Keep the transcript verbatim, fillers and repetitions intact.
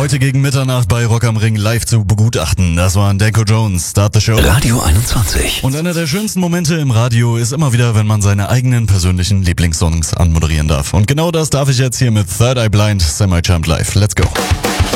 Heute gegen Mitternacht bei Rock am Ring live zu begutachten. Das war Danko Jones, Start the Show. Radio einundzwanzig. Und einer der schönsten Momente im Radio ist immer wieder, wenn man seine eigenen persönlichen Lieblingssongs anmoderieren darf. Und genau das darf ich jetzt hier mit Third Eye Blind Semi-Champ Live. Let's go.